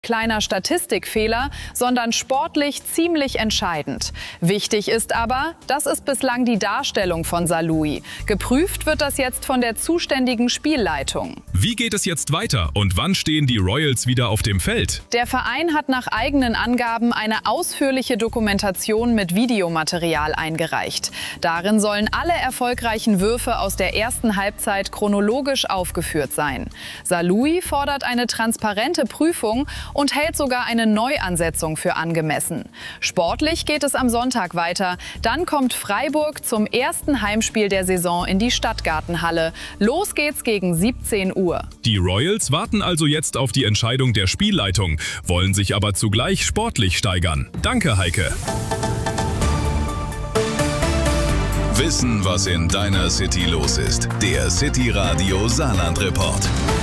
Kleiner Statistikfehler, sondern sportlich ziemlich entscheidend. Wichtig ist aber, das ist bislang die Darstellung von Sahloui. Geprüft wird das jetzt von der zuständigen Spielleitung. Wie geht es jetzt weiter und wann stehen die Royals wieder auf dem Feld? Der Verein hat nach eigenen Angaben eine ausführliche Dokumentation mit Videomaterial eingereicht. Darin sollen alle erfolgreichen Würfe aus der ersten Halbzeit chronologisch aufgeführt sein. Sahloui fordert eine transparente Prüfung und hält sogar eine Neuansetzung für angemessen. Sportlich geht es am Sonntag weiter. Dann kommt Freiburg zum ersten Heimspiel der Saison in die Stadtgartenhalle. Los geht's gegen 17 Uhr. Die Royals warten also jetzt auf die Entscheidung der Spielleitung, wollen sich aber zugleich sportlich steigern. Danke, Heike. Wissen, was in deiner City los ist. Der City Radio Saarland Report.